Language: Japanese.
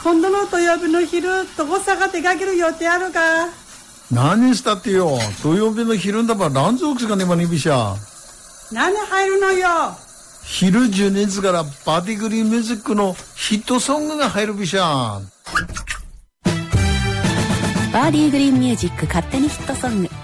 今度の土曜日の昼、どこさが出かける予定あるか？ 何したってよ。土曜日の昼んだばランズオクスがねまにびしゃ。 何入るのよ。 昼12時からバディグリーンミュージックのヒットソングが入るびしゃ。 バーディーグリーンミュージック勝手にヒットソング。